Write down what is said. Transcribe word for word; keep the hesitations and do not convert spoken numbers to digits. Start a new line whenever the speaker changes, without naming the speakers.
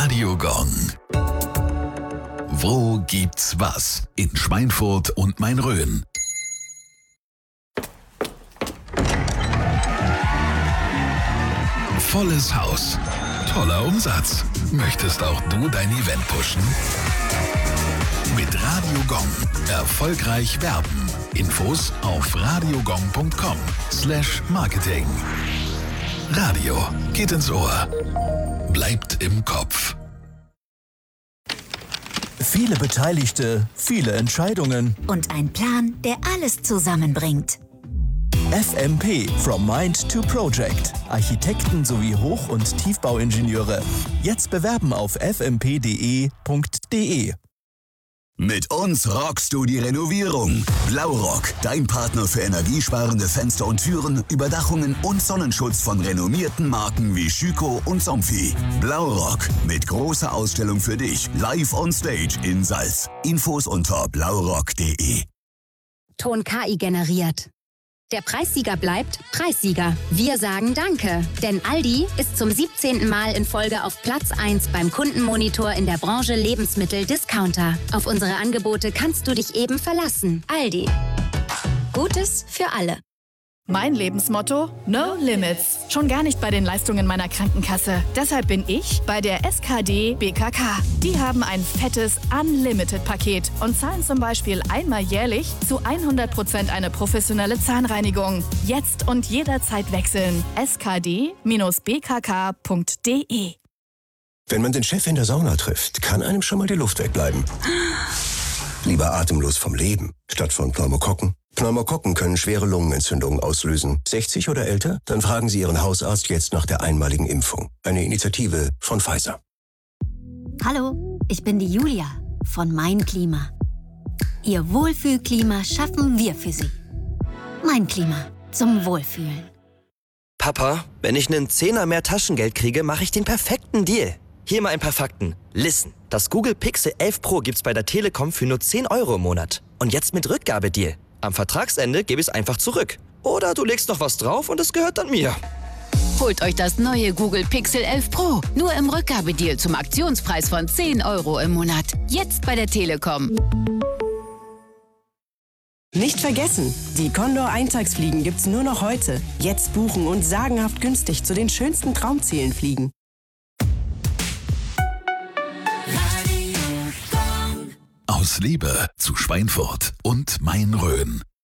Radio Gong. Wo gibt's was? In Schweinfurt und Main-Rhön. Volles Haus. Toller Umsatz. Möchtest auch du dein Event pushen? Mit Radio Gong. Erfolgreich werben. Infos auf radiogong punkt com slash marketing. Radio geht ins Ohr. Bleibt im Kopf.
Viele Beteiligte, viele Entscheidungen.
Und ein Plan, der alles zusammenbringt.
F M P, From Mind to Project. Architekten sowie Hoch- und Tiefbauingenieure. Jetzt bewerben auf f m p punkt d e punkt d e.
Mit uns rockst du die Renovierung. Blaurock, dein Partner für energiesparende Fenster und Türen, Überdachungen und Sonnenschutz von renommierten Marken wie Schüco und Somfy. Blaurock, mit großer Ausstellung für dich, live on stage in Salz. Infos unter blaurock punkt d e.
Ton K I generiert. Der Preissieger bleibt Preissieger. Wir sagen Danke, denn Aldi ist zum siebzehnten Mal in Folge auf Platz eins beim Kundenmonitor in der Branche Lebensmittel-Discounter. Auf unsere Angebote kannst du dich eben verlassen. Aldi. Gutes für alle.
Mein Lebensmotto? No Limits. Schon gar nicht bei den Leistungen meiner Krankenkasse. Deshalb bin ich bei der S K D B K K. Die haben ein fettes Unlimited-Paket und zahlen zum Beispiel einmal jährlich zu hundert Prozent eine professionelle Zahnreinigung. Jetzt und jederzeit wechseln. s k d b k k punkt d e.
Wenn man den Chef in der Sauna trifft, kann einem schon mal die Luft wegbleiben. Lieber atemlos vom Leben, statt von Pneumokokken. Pneumokokken können schwere Lungenentzündungen auslösen. sechzig oder älter? Dann fragen Sie Ihren Hausarzt jetzt nach der einmaligen Impfung. Eine Initiative von Pfizer.
Hallo, ich bin die Julia von Mein Klima. Ihr Wohlfühlklima schaffen wir für Sie. Mein Klima zum Wohlfühlen.
Papa, wenn ich einen Zehner mehr Taschengeld kriege, mache ich den perfekten Deal. Hier mal ein paar Fakten. Listen, das Google Pixel elf Pro gibt's bei der Telekom für nur zehn Euro im Monat. Und jetzt mit Rückgabedeal. Am Vertragsende gebe ich es einfach zurück. Oder du legst noch was drauf und es gehört dann mir.
Holt euch das neue Google Pixel elf Pro. Nur im Rückgabedeal zum Aktionspreis von zehn Euro im Monat. Jetzt bei der Telekom.
Nicht vergessen, die Condor Eintagsfliegen gibt's nur noch heute. Jetzt buchen und sagenhaft günstig zu den schönsten Traumzielen fliegen.
Aus Liebe zu Schweinfurt und Main-Rhön.